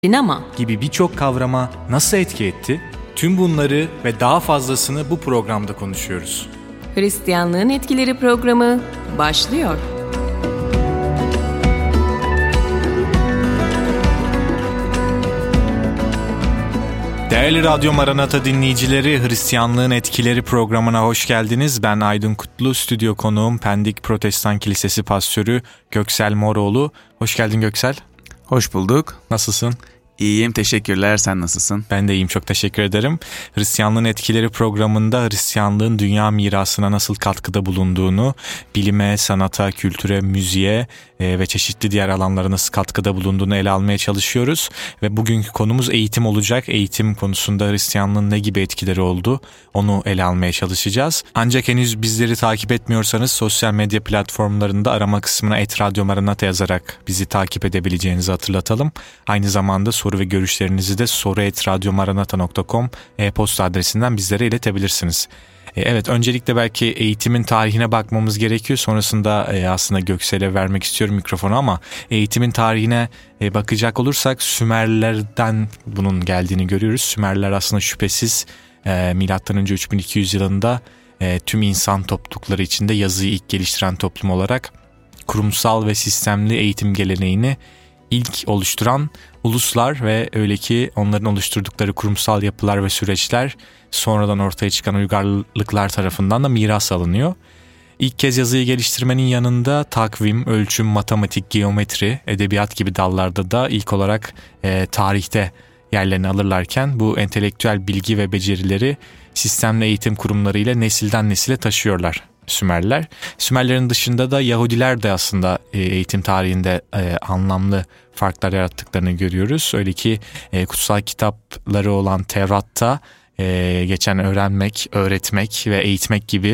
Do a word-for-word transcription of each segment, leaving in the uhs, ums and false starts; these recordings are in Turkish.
Sinema gibi birçok kavrama nasıl etki etti? Tüm bunları ve daha fazlasını bu programda konuşuyoruz. Hristiyanlığın Etkileri programı başlıyor. Değerli Radyo Maranata dinleyicileri, Hristiyanlığın Etkileri programına hoş geldiniz. Ben Aydın Kutlu, stüdyo konuğum Pendik Protestan Kilisesi pastörü Göksel Moroğlu. Hoş geldin Göksel. Hoş bulduk. Nasılsın? İyiyim, teşekkürler. Sen nasılsın? Ben de iyiyim, çok teşekkür ederim. Hristiyanlığın Etkileri programında Hristiyanlığın dünya mirasına nasıl katkıda bulunduğunu, bilime, sanata, kültüre, müziğe e, ve çeşitli diğer alanlara nasıl katkıda bulunduğunu ele almaya çalışıyoruz. Ve bugünkü konumuz eğitim olacak. Eğitim konusunda Hristiyanlığın ne gibi etkileri oldu, onu ele almaya çalışacağız. Ancak henüz bizleri takip etmiyorsanız sosyal medya platformlarında arama kısmına et radyo maranata yazarak bizi takip edebileceğinizi hatırlatalım. Aynı zamanda soru ve görüşlerinizi de soru et radyo maranata nokta com e-posta adresinden bizlere iletebilirsiniz. Evet, öncelikle belki eğitimin tarihine bakmamız gerekiyor. Sonrasında aslında Göksel'e vermek istiyorum mikrofonu, ama eğitimin tarihine bakacak olursak Sümerlerden bunun geldiğini görüyoruz. Sümerler aslında şüphesiz milattan önce üç bin iki yüz yılında tüm insan toplulukları içinde yazıyı ilk geliştiren toplum olarak kurumsal ve sistemli eğitim geleneğini ilk oluşturan uluslar ve öyle ki onların oluşturdukları kurumsal yapılar ve süreçler sonradan ortaya çıkan uygarlıklar tarafından da miras alınıyor. İlk kez yazıyı geliştirmenin yanında takvim, ölçüm, matematik, geometri, edebiyat gibi dallarda da ilk olarak e, tarihte yerlerini alırlarken bu entelektüel bilgi ve becerileri sistemli eğitim kurumları ile nesilden nesile taşıyorlar Sümerler. Sümerlerin dışında da Yahudiler de aslında eğitim tarihinde e, anlamlı farklar yarattıklarını görüyoruz. Öyle ki e, kutsal kitapları olan Tevrat'ta e, geçen öğrenmek, öğretmek ve eğitmek gibi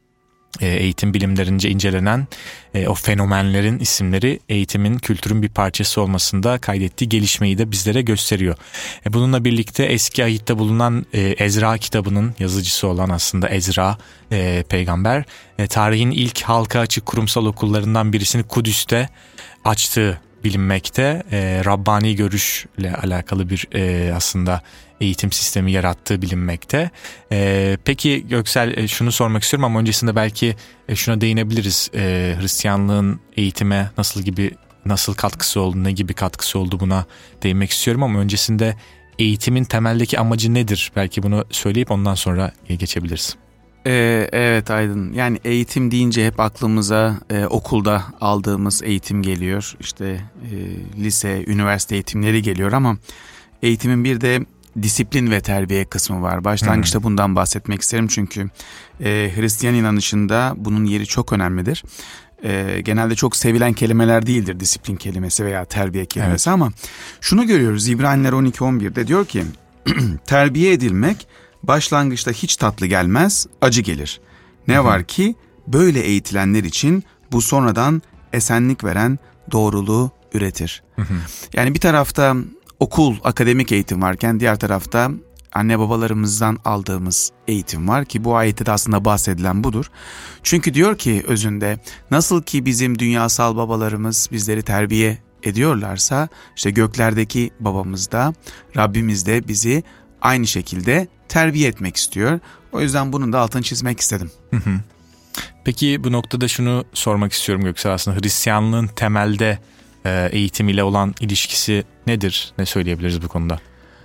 e, eğitim bilimlerince incelenen e, o fenomenlerin isimleri eğitimin, kültürün bir parçası olmasında kaydettiği gelişmeyi de bizlere gösteriyor. E, bununla birlikte eski ahitte bulunan e, Ezra kitabının yazıcısı olan aslında Ezra e, peygamber e, tarihin ilk halka açık kurumsal okullarından birisini Kudüs'te açtığı bilinmekte. E, Rabbani görüşle alakalı bir e, aslında eğitim sistemi yarattığı bilinmekte. E, peki Göksel, e, şunu sormak istiyorum ama öncesinde belki e, şuna değinebiliriz. E, Hristiyanlığın eğitime nasıl gibi nasıl katkısı oldu, ne gibi katkısı oldu, buna değinmek istiyorum ama öncesinde eğitimin temeldeki amacı nedir? Belki bunu söyleyip ondan sonra geçebiliriz. Ee, evet Aydın, yani eğitim deyince hep aklımıza e, okulda aldığımız eğitim geliyor. İşte e, lise, üniversite eğitimleri geliyor ama eğitimin bir de disiplin ve terbiye kısmı var. Başlangıçta hmm. bundan bahsetmek isterim çünkü e, Hristiyan inanışında bunun yeri çok önemlidir. E, genelde çok sevilen kelimeler değildir disiplin kelimesi veya terbiye kelimesi, evet. Ama şunu görüyoruz İbraniler on iki on birde diyor ki terbiye edilmek başlangıçta hiç tatlı gelmez, acı gelir. Ne Hı-hı. var ki böyle eğitilenler için bu sonradan esenlik veren doğruluğu üretir. Hı-hı. Yani bir tarafta okul, akademik eğitim varken diğer tarafta anne babalarımızdan aldığımız eğitim var ki bu ayette de aslında bahsedilen budur. Çünkü diyor ki özünde nasıl ki bizim dünyasal babalarımız bizleri terbiye ediyorlarsa işte göklerdeki babamız da Rabbimiz de bizi aynı şekilde terbiye etmek istiyor. O yüzden bunun da altını çizmek istedim. Hı hı. Peki bu noktada şunu sormak istiyorum Göksel, aslında Hristiyanlığın temelde e, eğitim ile olan ilişkisi nedir? Ne söyleyebiliriz bu konuda?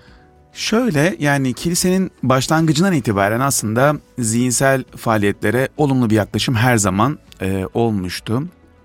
Şöyle, yani kilisenin başlangıcından itibaren aslında zihinsel faaliyetlere olumlu bir yaklaşım her zaman e, olmuştu.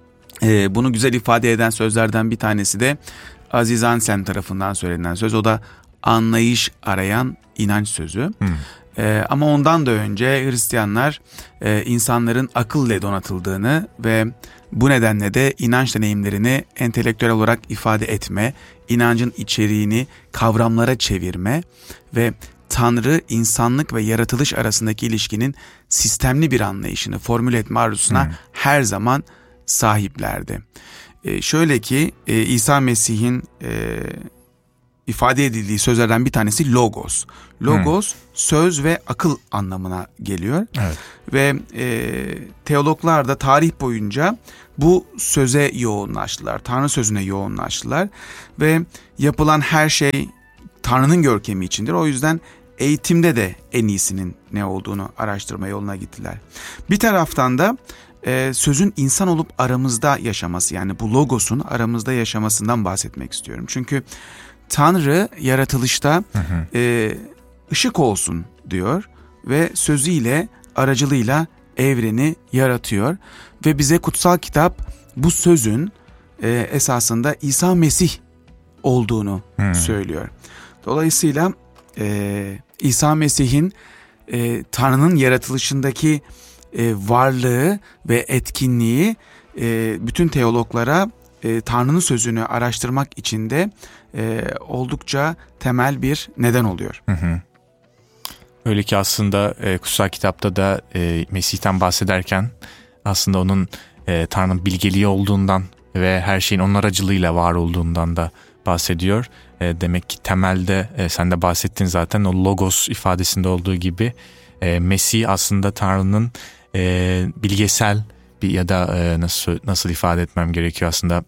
E, bunu güzel ifade eden sözlerden bir tanesi de Aziz Anselm tarafından söylenen söz. O da anlayış arayan inanç sözü. Hmm. Ee, ama ondan da önce Hristiyanlar e, insanların akılla donatıldığını ve bu nedenle de inanç deneyimlerini entelektüel olarak ifade etme, inancın içeriğini kavramlara çevirme ve Tanrı, insanlık ve yaratılış arasındaki ilişkinin sistemli bir anlayışını formüle etme arzusuna hmm. her zaman sahiplerdi. Ee, şöyle ki e, İsa Mesih'in e, ifade edildiği sözlerden bir tanesi logos. Logos hmm. söz ve akıl anlamına geliyor. Evet. Ve e, teologlar da tarih boyunca bu söze yoğunlaştılar. Tanrı sözüne yoğunlaştılar. Ve yapılan her şey Tanrı'nın görkemi içindir. O yüzden eğitimde de en iyisinin ne olduğunu araştırma yoluna gittiler. Bir taraftan da e, sözün insan olup aramızda yaşaması, yani bu logosun aramızda yaşamasından bahsetmek istiyorum. Çünkü Tanrı yaratılışta hı hı. E, ışık olsun diyor ve sözüyle, aracılığıyla evreni yaratıyor ve bize kutsal kitap bu sözün e, esasında İsa Mesih olduğunu hmm. söylüyor. Dolayısıyla e, İsa Mesih'in e, Tanrı'nın yaratılışındaki e, varlığı ve etkinliği e, bütün teologlara e, Tanrı'nın sözünü araştırmak için de e, oldukça temel bir neden oluyor. Hı hı. Öyle ki aslında e, kutsal kitapta da e, Mesih'ten bahsederken aslında onun e, Tanrı'nın bilgeliği olduğundan ve her şeyin onun aracılığıyla var olduğundan da bahsediyor. E, demek ki temelde e, sen de bahsettin zaten, o logos ifadesinde olduğu gibi e, Mesih aslında Tanrı'nın e, bilgesel bir ya da e, nasıl nasıl ifade etmem gerekiyor aslında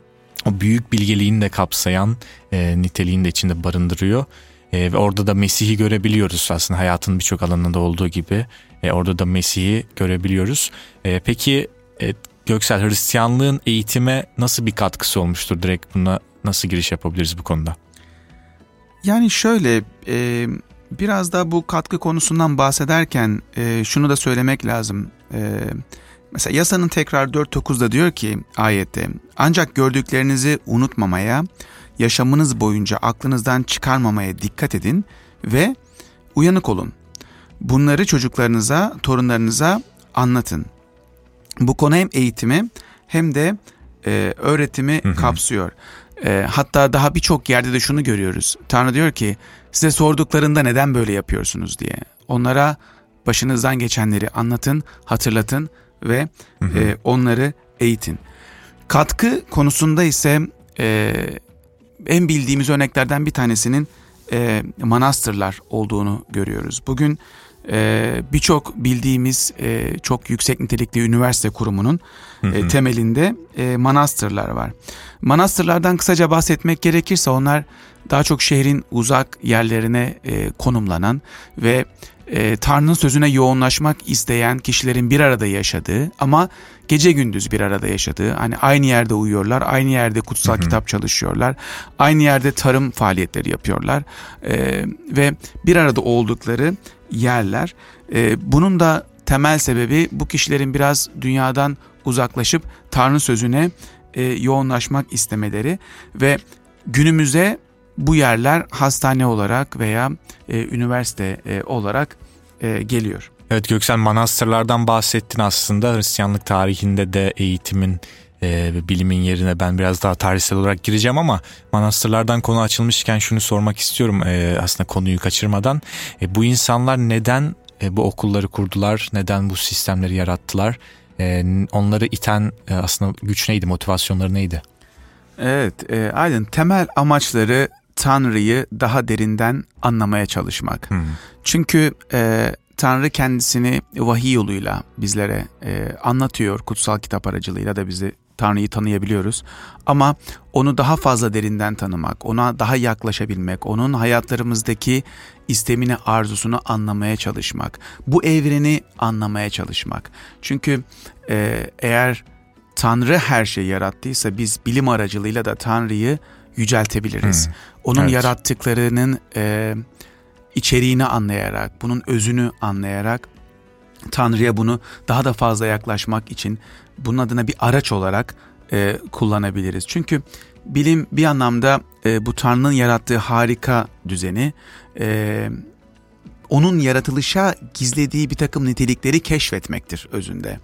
o büyük bilgeliğini de kapsayan e, niteliğini de içinde barındırıyor. E, ve orada da Mesih'i görebiliyoruz aslında hayatın birçok alanında olduğu gibi. E, orada da Mesih'i görebiliyoruz. E, peki e, Göksel, Hristiyanlığın eğitime nasıl bir katkısı olmuştur? Direkt buna nasıl giriş yapabiliriz bu konuda? Yani şöyle e, biraz da bu katkı konusundan bahsederken e, şunu da söylemek lazım. E, mesela yasanın tekrar dört dokuzda diyor ki ayette, ancak gördüklerinizi unutmamaya, yaşamınız boyunca aklınızdan çıkarmamaya dikkat edin ve uyanık olun. Bunları çocuklarınıza, torunlarınıza anlatın. Bu konu hem eğitimi hem de e, öğretimi hı hı. kapsıyor. E, hatta daha birçok yerde de şunu görüyoruz. Tanrı diyor ki size sorduklarında neden böyle yapıyorsunuz diye. Onlara başınızdan geçenleri anlatın, hatırlatın ve hı hı. E, onları eğitin. Katkı konusunda ise e, en bildiğimiz örneklerden bir tanesinin e, manastırlar olduğunu görüyoruz. Bugün e, birçok bildiğimiz e, çok yüksek nitelikli üniversite kurumunun hı hı. E, temelinde e, manastırlar var. Manastırlardan kısaca bahsetmek gerekirse onlar daha çok şehrin uzak yerlerine e, konumlanan ve e, Tanrı'nın sözüne yoğunlaşmak isteyen kişilerin bir arada yaşadığı ama gece gündüz bir arada yaşadığı, hani aynı yerde uyuyorlar, aynı yerde kutsal hı hı. kitap çalışıyorlar, aynı yerde tarım faaliyetleri yapıyorlar e, ve bir arada oldukları yerler. E, bunun da temel sebebi bu kişilerin biraz dünyadan uzaklaşıp Tanrı sözüne e, yoğunlaşmak istemeleri ve günümüze bu yerler hastane olarak veya e, üniversite e, olarak e, geliyor. Evet Göksel, manastırlardan bahsettin aslında. Hristiyanlık tarihinde de eğitimin ve e, bilimin yerine ben biraz daha tarihsel olarak gireceğim ama manastırlardan konu açılmışken şunu sormak istiyorum e, aslında konuyu kaçırmadan. E, bu insanlar neden e, bu okulları kurdular? Neden bu sistemleri yarattılar? E, onları iten e, aslında güç neydi? Motivasyonları neydi? Evet, e, Aydın, temel amaçları Tanrı'yı daha derinden anlamaya çalışmak. Hmm. Çünkü e, Tanrı kendisini vahiy yoluyla bizlere e, anlatıyor. Kutsal kitap aracılığıyla da bizi Tanrı'yı tanıyabiliyoruz. Ama onu daha fazla derinden tanımak, ona daha yaklaşabilmek, onun hayatlarımızdaki istemini, arzusunu anlamaya çalışmak. Bu evreni anlamaya çalışmak. Çünkü e, eğer Tanrı her şeyi yarattıysa biz bilim aracılığıyla da Tanrı'yı yüceltebiliriz. Hmm. Onun evet. yarattıklarının e, içeriğini anlayarak, bunun özünü anlayarak Tanrı'ya bunu daha da fazla yaklaşmak için bunun adına bir araç olarak e, kullanabiliriz. Çünkü bilim bir anlamda e, bu Tanrı'nın yarattığı harika düzeni, e, onun yaratılışa gizlediği bir takım nitelikleri keşfetmektir özünde.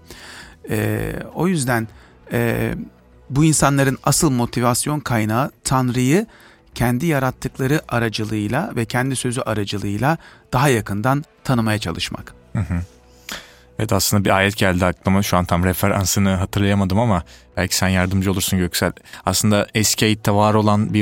E, o yüzden e, bu insanların asıl motivasyon kaynağı Tanrı'yı kendi yarattıkları aracılığıyla ve kendi sözü aracılığıyla daha yakından tanımaya çalışmak. Hı hı. Evet, aslında bir ayet geldi aklıma. Şu an tam referansını hatırlayamadım ama belki sen yardımcı olursun Göksel. Aslında eski ayette var olan bir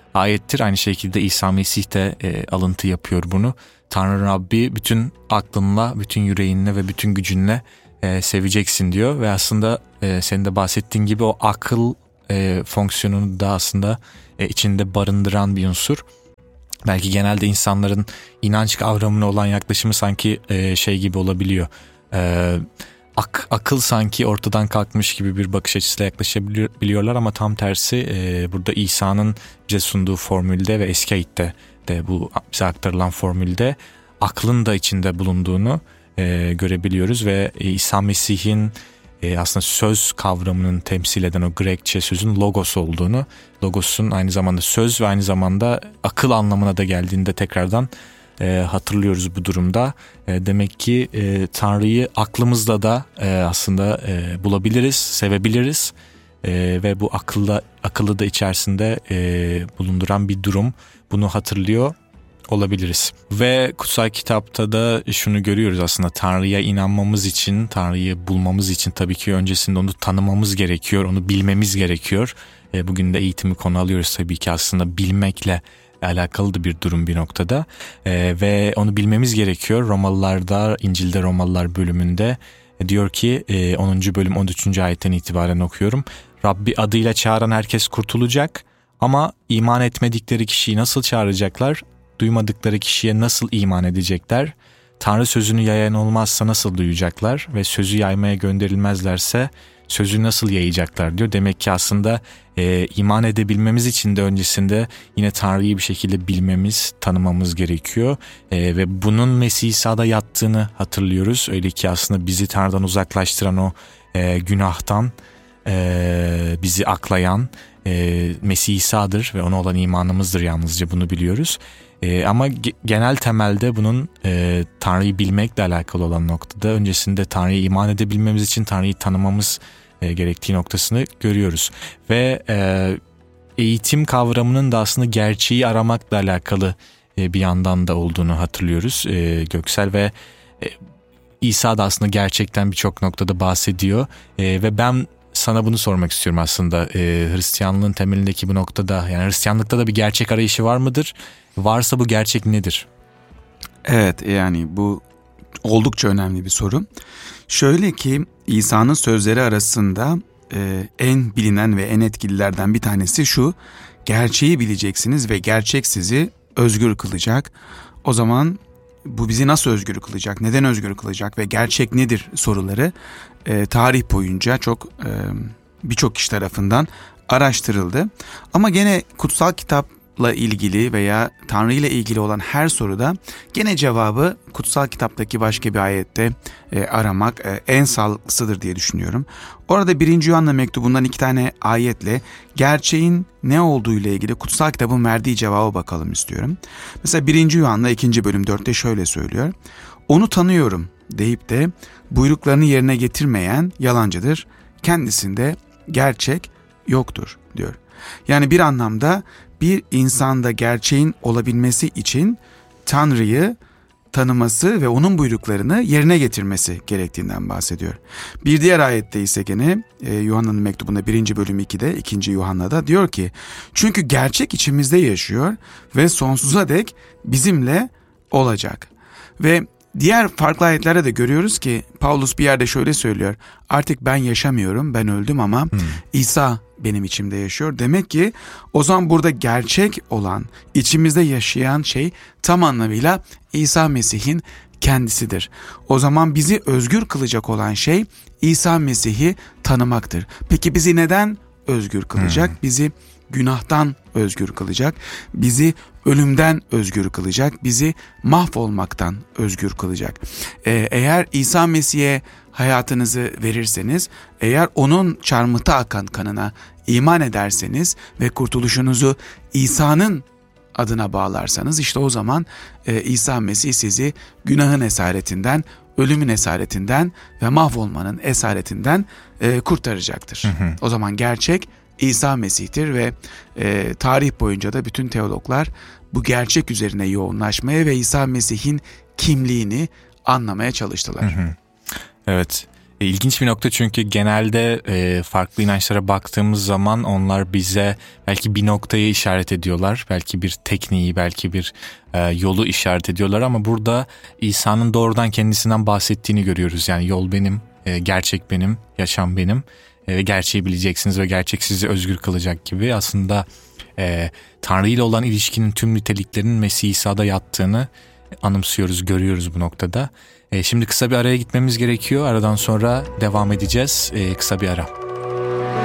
ayettir. Aynı şekilde İsa Mesih de e, alıntı yapıyor bunu. Tanrı Rabbi bütün aklınla, bütün yüreğinle ve bütün gücünle e, seveceksin diyor. Ve aslında e, senin de bahsettiğin gibi o akıl e, fonksiyonunu da aslında e, içinde barındıran bir unsur. Belki genelde insanların inanç kavramına olan yaklaşımı sanki e, şey gibi olabiliyor. E, ak, akıl sanki ortadan kalkmış gibi bir bakış açısıyla yaklaşabiliyorlar ama tam tersi e, burada İsa'nın bize sunduğu formülde ve eski ayette de bu bize aktarılan formülde aklın da içinde bulunduğunu e, görebiliyoruz ve İsa Mesih'in e, aslında söz kavramının temsil eden o Grekçe sözün logos olduğunu, logosun aynı zamanda söz ve aynı zamanda akıl anlamına da geldiğinde tekrardan e, hatırlıyoruz bu durumda. E, demek ki e, Tanrı'yı aklımızla da e, aslında e, bulabiliriz, sevebiliriz e, ve bu akılla akıllı da içerisinde e, bulunduran bir durum. Bunu hatırlıyor olabiliriz. Ve kutsal kitapta da şunu görüyoruz aslında, Tanrı'ya inanmamız için, Tanrı'yı bulmamız için tabii ki öncesinde onu tanımamız gerekiyor, onu bilmemiz gerekiyor. E, bugün de eğitimi konu alıyoruz tabii ki, aslında bilmekle alakalı da bir durum bir noktada. E, ve onu bilmemiz gerekiyor. Romalılar'da, İncil'de Romalılar bölümünde e, diyor ki e, onuncu bölüm on üçüncü ayetten itibaren okuyorum. Rabbi adıyla çağıran herkes kurtulacak ama iman etmedikleri kişiyi nasıl çağıracaklar? Duymadıkları kişiye nasıl iman edecekler? Tanrı sözünü yayan olmazsa nasıl duyacaklar? Ve sözü yaymaya gönderilmezlerse sözü nasıl yayacaklar diyor. Demek ki aslında e, iman edebilmemiz için de öncesinde yine Tanrı'yı bir şekilde bilmemiz, tanımamız gerekiyor. E, ve bunun Mesih İsa'da yattığını hatırlıyoruz. Öyle ki aslında bizi Tanrı'dan uzaklaştıran o e, günahtan e, bizi aklayan e, Mesih İsa'dır ve ona olan imanımızdır yalnızca, bunu biliyoruz. E, ama ge- genel temelde bunun e, Tanrı'yı bilmekle alakalı olan noktada öncesinde Tanrı'ya iman edebilmemiz için Tanrı'yı tanımamız e, gerektiği noktasını görüyoruz. Ve e, eğitim kavramının da aslında gerçeği aramakla alakalı e, bir yandan da olduğunu hatırlıyoruz. E, Göksel ve e, İsa da aslında gerçekten birçok noktada bahsediyor e, ve ben sana bunu sormak istiyorum aslında. E, Hristiyanlığın temelindeki bu noktada, yani Hristiyanlıkta da bir gerçek arayışı var mıdır? Varsa bu gerçek nedir? Evet, yani bu oldukça önemli bir soru. Şöyle ki İsa'nın sözleri arasında e, en bilinen ve en etkililerden bir tanesi şu: gerçeği bileceksiniz ve gerçek sizi özgür kılacak. O zaman bu bizi nasıl özgür kılacak, neden özgür kılacak ve gerçek nedir soruları e, tarih boyunca çok e, birçok kişi tarafından araştırıldı. Ama gene kutsal kitapla ilgili veya Tanrı ile ilgili olan her soruda gene cevabı kutsal kitaptaki başka bir ayette e, aramak e, en sağlıklısıdır diye düşünüyorum. Orada birinci Yuhanna mektubundan iki tane ayetle gerçeğin ne olduğu ile ilgili kutsal kitabın verdiği cevaba bakalım istiyorum. Mesela birinci Yuhanna ikinci bölüm dörtte şöyle söylüyor: onu tanıyorum deyip de buyruklarını yerine getirmeyen yalancıdır, kendisinde gerçek yoktur diyor. Yani bir anlamda bir insanda gerçeğin olabilmesi için Tanrı'yı tanıması ve onun buyruklarını yerine getirmesi gerektiğinden bahsediyor. Bir diğer ayette ise gene e, Yuhanna'nın mektubunda birinci bölüm ikide, ikinci Yuhanna'da diyor ki çünkü gerçek içimizde yaşıyor ve sonsuza dek bizimle olacak. Ve diğer farklı ayetlerde de görüyoruz ki Paulus bir yerde şöyle söylüyor: artık ben yaşamıyorum, ben öldüm ama hmm. İsa benim içimde yaşıyor. Demek ki o zaman burada gerçek olan, içimizde yaşayan şey tam anlamıyla İsa Mesih'in kendisidir. O zaman bizi özgür kılacak olan şey İsa Mesih'i tanımaktır. Peki bizi neden özgür kılacak? Hmm. Bizi günahtan özgür kılacak, bizi ölümden özgür kılacak, bizi mahvolmaktan özgür kılacak. Ee, eğer İsa Mesih'e hayatınızı verirseniz, eğer onun çarmıhta akan kanına iman ederseniz ve kurtuluşunuzu İsa'nın adına bağlarsanız, işte o zaman e, İsa Mesih sizi günahın esaretinden, ölümün esaretinden ve mahvolmanın esaretinden e, kurtaracaktır. Hı hı. O zaman gerçek İsa Mesih'tir ve e, tarih boyunca da bütün teologlar bu gerçek üzerine yoğunlaşmaya ve İsa Mesih'in kimliğini anlamaya çalıştılar. Hı hı. Evet, E, ilginç bir nokta çünkü genelde e, farklı inançlara baktığımız zaman onlar bize belki bir noktayı işaret ediyorlar. Belki bir tekniği, belki bir e, yolu işaret ediyorlar ama burada İsa'nın doğrudan kendisinden bahsettiğini görüyoruz. Yani yol benim, e, gerçek benim, yaşam benim e, ve gerçeği bileceksiniz ve gerçek sizi özgür kılacak gibi aslında e, Tanrı ile olan ilişkinin tüm niteliklerinin Mesih İsa'da yattığını anımsıyoruz, görüyoruz bu noktada. E, şimdi kısa bir araya gitmemiz gerekiyor. Aradan sonra devam edeceğiz. E, kısa bir ara.